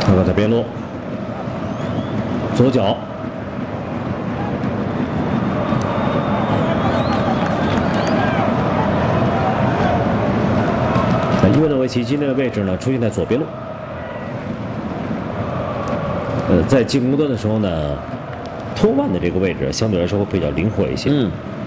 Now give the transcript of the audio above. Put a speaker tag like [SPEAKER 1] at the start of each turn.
[SPEAKER 1] 看看他边路，左脚。伊万诺维奇今天的位置呢，出现在左边路。在进攻端的时候呢，托万的这个位置相对来说会比较灵活一些。